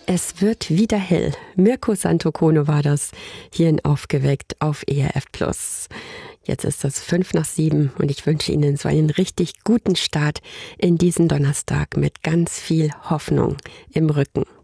Es wird wieder hell. Mirko Santokono war das, hier in Aufgeweckt auf ERF+. Jetzt ist es 6:55 und ich wünsche Ihnen so einen richtig guten Start in diesen Donnerstag mit ganz viel Hoffnung im Rücken.